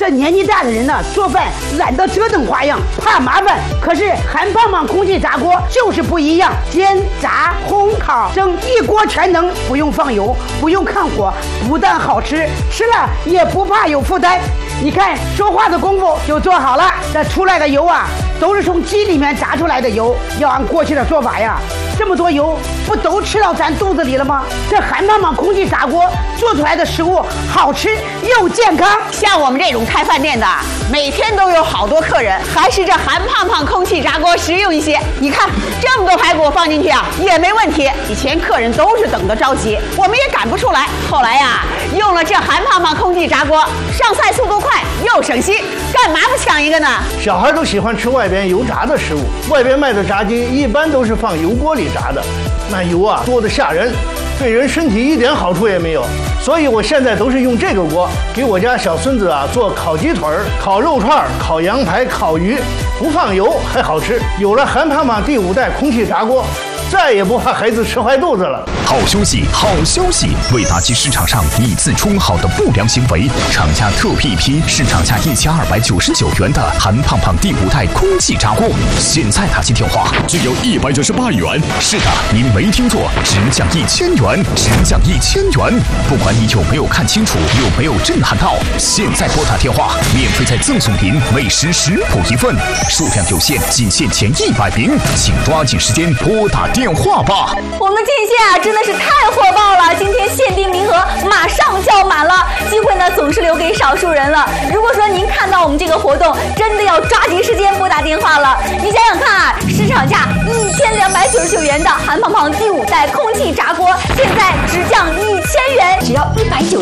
这年纪大的人呢，做饭懒得折腾花样，怕麻烦。可是韩胖胖空气炸锅就是不一样，煎、炸、烘、烤、蒸，一锅全能，不用放油，不用看火，不但好吃，吃了也不怕有负担。你看说话的功夫就做好了，这出来的油啊，都是从鸡里面炸出来的油。要按过去的做法呀，这么多油不都吃到咱肚子里了吗？这韩胖胖空气炸锅做出来的食物好吃又健康。 像我们这种开饭店的，每天都有好多客人，还是这韩胖胖空气炸锅实用一些。你看这么多排骨放进去啊，也没问题。以前客人都是等得着急，我们也赶不出来。后来呀，用了这韩胖胖空气炸锅，上菜速度快又省心，干嘛不抢一个呢？ 小孩都喜欢吃外边油炸的食物，外边卖的炸鸡一般都是放油锅里炸的，那油啊多得吓人，对人身体一点好处也没有。所以我现在都是用这个锅给我家小孙子啊做烤鸡腿、烤肉串、烤羊排、烤鱼，不放油还好吃。有了韩胖胖第5代空气炸锅，再也不怕孩子吃坏肚子了。 好消息，好消息！为打击市场上以次充好的不良行为，厂家特批一批市场价1299元的韩胖胖第5代空气炸锅，现在打进电话只有198元。是的，您没听错，直降1000元，直降1000元。不管你有没有看清楚，有没有震撼到，现在拨打电话，免费再赠送您美食食谱1份，数量有限，仅限前100名，请抓紧时间拨打电话吧。 我们这线啊，真的是太火爆了！今天限定名额马上就要满了，机会呢总是留给少数人了。如果说您看到我们这个活动，真的要抓紧时间拨打电话了。你想想看啊，市场价1299元的韩胖胖第5代空气炸锅，现在直降1000元，只要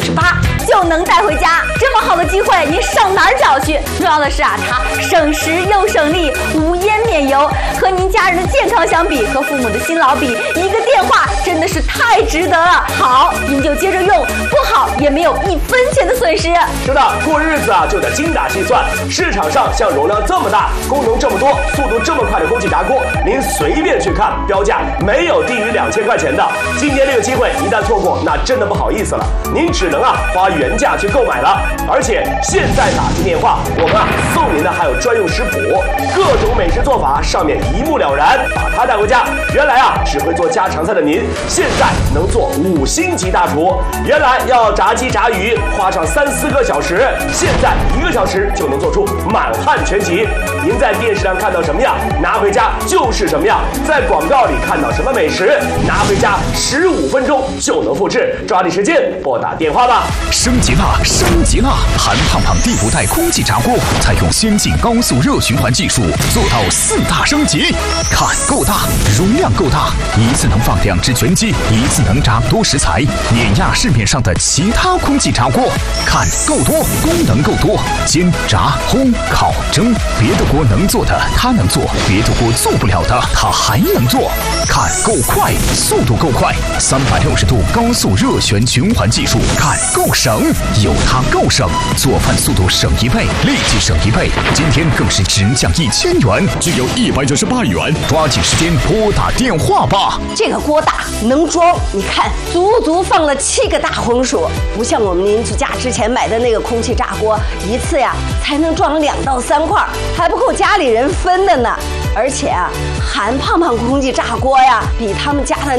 198就能带回家。这么好的机会，您上哪儿找去？重要的是啊，它省时又省力，无烟免油。和您家人的健康相比，和父母的辛劳比，一个电话真的是太值得了。好，您就接着用，不好也没有1分钱的损失。 是的，过日子啊就得精打细算。市场上像容量这么大、功能这么多、速度这么快的空气炸锅，您随便去看，标价没有低于2000块钱的。今年这个机会一旦错过，那真的不好意思了，您只能花原价去购买了。而且现在打进电话，我们送您的还有专用食谱，各种美食做法上面一目了然，把它带回家。原来只会做家常菜的您，现在能做5星级大厨。原来要炸鸡炸鱼花上3、4个小时，现在1个小时就能做出满汉全席。您在电视上看到什么样，拿回家就是什么样。在广告里看到什么美食，拿回家15分钟就能复制。抓紧时间拨打电话吧。 升级了，升级了！韩胖胖第5代空气炸锅采用先进高速热循环技术，做到4大升级。看够大，容量够大，一次能放2只全鸡，一次能炸多食材，碾压市面上的其他空气炸锅。看够多，功能够多，煎、炸、烘、烤、蒸，别的锅能做的它能做，别的锅做不了的它还能做。看够快，速度够快，360度高速热旋循环技术。看够省，有它够省，做饭速度省1倍，立即省1倍。今天更是直降1000元，只有198元，抓紧时间拨打电话吧。 这个锅大能装，你看足足放了7个大红薯，不像我们邻居家之前买的那个空气炸锅，一次呀才能装2到3块，还不够家里人分的呢。而且韩胖胖空气炸锅呀，比他们家的